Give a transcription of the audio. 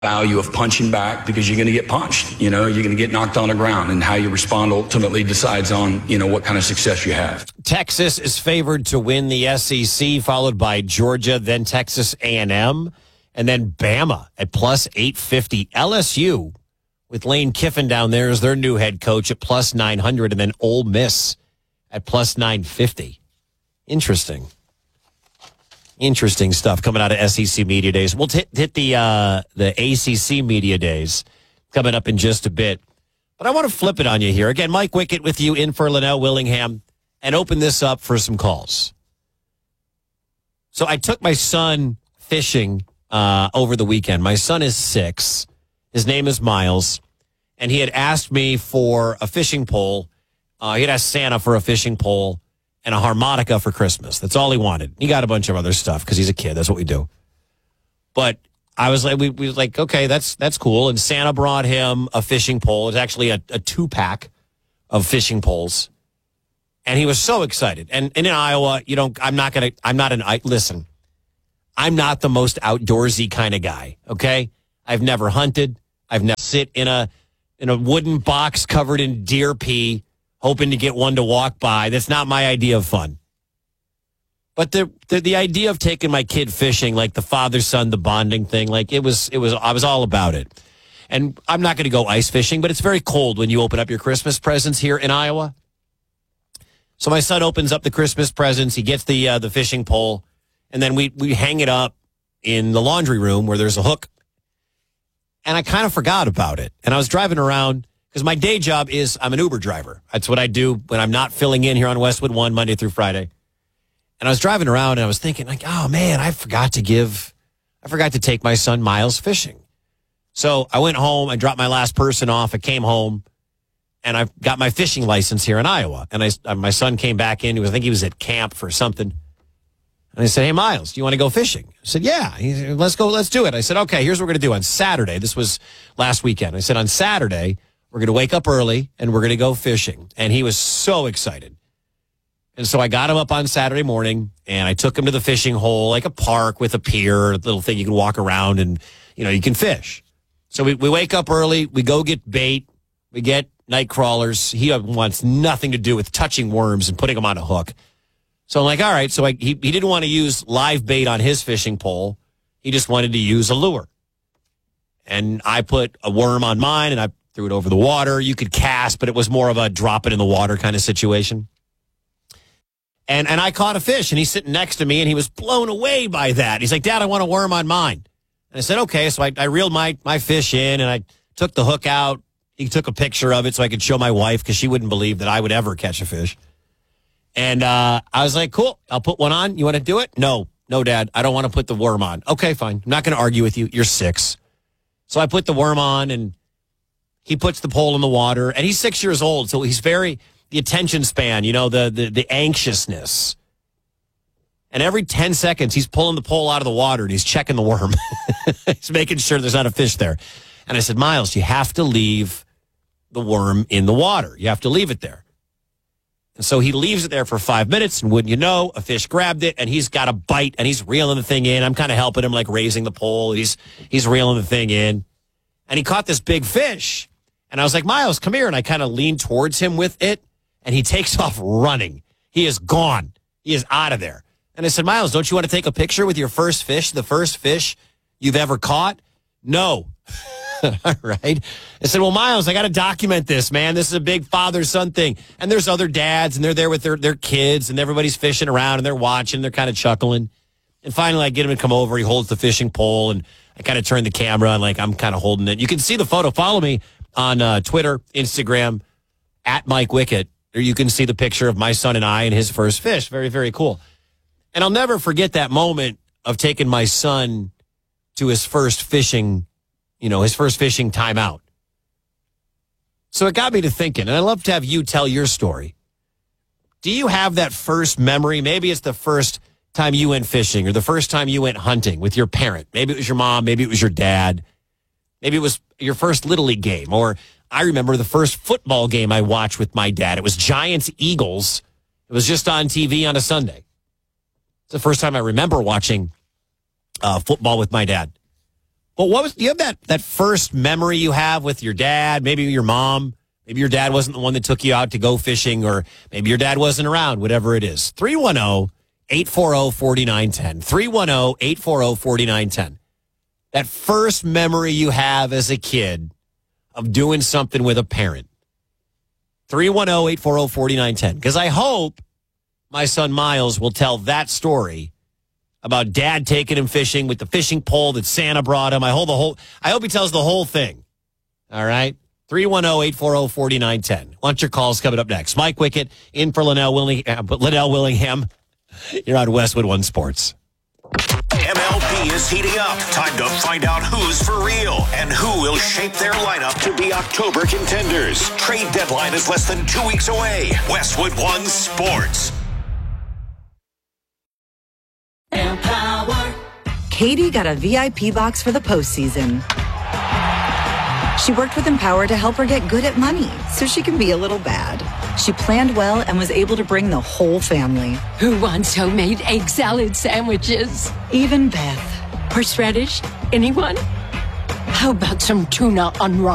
value of punching back because you're going to get punched. You're going to get knocked on the ground, and how you respond ultimately decides on, what kind of success you have. Texas is favored to win the SEC, followed by Georgia, then Texas A&M, and then Bama at plus 850. LSU with Lane Kiffin down there as their new head coach at plus 900, and then Ole Miss at plus 950. Interesting stuff coming out of SEC Media Days. We'll hit the ACC Media Days coming up in just a bit. But I want to flip it on you here. Again, Mike Wickett with you in for Linnell Willingham, and open this up for some calls. So I took my son fishing over the weekend. My son is 6. His name is Miles, and he had asked me for a fishing pole. He had asked Santa for a fishing pole and a harmonica for Christmas. That's all he wanted. He got a bunch of other stuff because he's a kid. That's what we do. But I was like, we was like, okay, that's cool. And Santa brought him a fishing pole. It's actually a 2-pack of fishing poles. And he was so excited. And in Iowa, I'm not the most outdoorsy kind of guy. Okay. I've never hunted. I've never sit in a wooden box covered in deer pee, hoping to get one to walk by. That's not my idea of fun. But the idea of taking my kid fishing, like the father-son, the bonding thing, like I was all about it. And I'm not going to go ice fishing, but it's very cold when you open up your Christmas presents here in Iowa. So my son opens up the Christmas presents. He gets the fishing pole, and then we hang it up in the laundry room where there's a hook. And I kind of forgot about it. And I was driving around, because my day job is I'm an Uber driver. That's what I do when I'm not filling in here on Westwood 1 Monday through Friday. And I was driving around and I was thinking, like, oh man, I forgot to take my son Miles fishing. So I went home, I dropped my last person off, I came home, and I got my fishing license here in Iowa. And my son came back in, I think he was at camp for something. And I said, hey, Miles, do you want to go fishing? I said, yeah. He said, let's go, let's do it. I said, okay, here's what we're going to do on Saturday. This was last weekend. I said, on Saturday, we're going to wake up early, and we're going to go fishing. And he was so excited. And so I got him up on Saturday morning, and I took him to the fishing hole, like a park with a pier, a little thing you can walk around, and, you can fish. So we wake up early. We go get bait. We get night crawlers. He wants nothing to do with touching worms and putting them on a hook. So I'm like, all right. So he didn't want to use live bait on his fishing pole. He just wanted to use a lure. And I put a worm on mine, and I threw it over the water. You could cast, but it was more of a drop it in the water kind of situation. And I caught a fish, and he's sitting next to me, and he was blown away by that. He's like, Dad, I want a worm on mine. And I said, okay. So I reeled my fish in, and I took the hook out. He took a picture of it so I could show my wife, because she wouldn't believe that I would ever catch a fish. And I was like, cool, I'll put one on. You want to do it? No, Dad, I don't want to put the worm on. Okay, fine. I'm not going to argue with you. You're 6. So I put the worm on, and he puts the pole in the water, and he's 6 years old, so he's the attention span, the anxiousness. And every 10 seconds, he's pulling the pole out of the water, and he's checking the worm. He's making sure there's not a fish there. And I said, Miles, you have to leave the worm in the water. You have to leave it there. And so he leaves it there for 5 minutes, and wouldn't you know, a fish grabbed it, and he's got a bite, and he's reeling the thing in. I'm kind of helping him, like raising the pole. He's reeling the thing in. And he caught this big fish. And I was like, Miles, come here. And I kind of leaned towards him with it, and he takes off running. He is gone. He is out of there. And I said, Miles, don't you want to take a picture with your first fish, the first fish you've ever caught? No. All right. I said, well, Miles, I got to document this, man. This is a big father-son thing. And there's other dads, and they're there with their kids, and everybody's fishing around, and they're watching. They're kind of chuckling. And finally, I get him to come over. He holds the fishing pole, and I kind of turn the camera, and I'm kind of holding it. You can see the photo. Follow me on Twitter, Instagram, at Mike Wickett. There you can see the picture of my son and I and his first fish. Very, very cool. And I'll never forget that moment of taking my son to his first fishing time out. So it got me to thinking, and I'd love to have you tell your story. Do you have that first memory? Maybe it's the first time you went fishing or the first time you went hunting with your parent. Maybe it was your mom. Maybe it was your dad. Maybe it was your first Little League game. Or I remember the first football game I watched with my dad. It was Giants-Eagles. It was just on TV on a Sunday. It's the first time I remember watching football with my dad. But do you have that first memory you have with your dad, maybe your mom? Maybe your dad wasn't the one that took you out to go fishing, or maybe your dad wasn't around, whatever it is. 310-840-4910. 310-840-4910. That first memory you have as a kid of doing something with a parent. 310-840-4910. Because I hope my son Miles will tell that story about dad taking him fishing with the fishing pole that Santa brought him. I hope he tells the whole thing. All right? 310-840-4910. Want your calls coming up next. Mike Wickett in for Linnell Willingham. You're on Westwood One Sports. MLB is heating up. Time to find out who's for real and who will shape their lineup to be October contenders. Trade deadline is less than 2 weeks away. Westwood One Sports. Empower. Katie got a VIP box for the postseason. She worked with Empower to help her get good at money so she can be a little bad. She planned well and was able to bring the whole family. Who wants homemade egg salad sandwiches? Even Beth. Horseradish? Anyone? How about some tuna on rice?